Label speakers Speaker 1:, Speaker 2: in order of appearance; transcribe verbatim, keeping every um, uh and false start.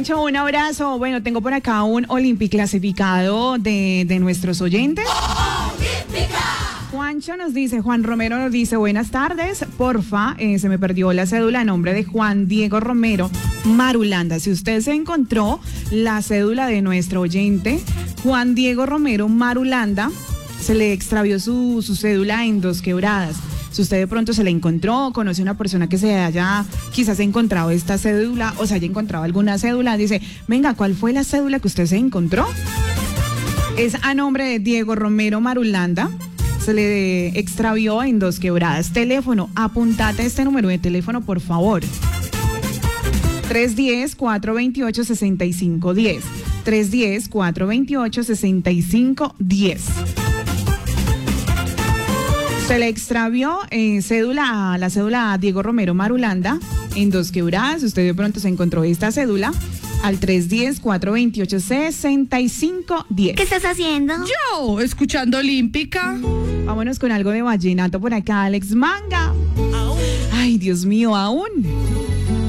Speaker 1: Juancho, un abrazo. Bueno, tengo por acá un Olympic clasificado de, de nuestros oyentes. Juancho nos dice, Juan Romero nos dice, buenas tardes, porfa, eh, se me perdió la cédula a nombre de Juan Diego Romero Marulanda. Si usted se encontró la cédula de nuestro oyente, Juan Diego Romero Marulanda, se le extravió su, su cédula en Dos Quebradas. Si usted de pronto se la encontró, conoce a una persona que se haya quizás encontrado esta cédula o se haya encontrado alguna cédula, dice, venga, ¿cuál fue la cédula que usted se encontró? Es a nombre de Diego Romero Marulanda. Se le extravió en Dos Quebradas. Teléfono, apuntate este número de teléfono, por favor. tres uno cero, cuatro dos ocho, seis cinco uno cero. tres uno cero, cuatro dos ocho, seis cinco uno cero. Se le extravió eh, cédula, la cédula a Diego Romero Marulanda en Dos Quebradas. Usted de pronto se encontró esta cédula al tres uno cero, cuatro dos ocho, seis cinco uno cero.
Speaker 2: ¿Qué estás haciendo?
Speaker 3: Yo, escuchando Olímpica.
Speaker 1: Vámonos con algo de vallenato por acá, Alex Manga. Ay, Dios mío, aún.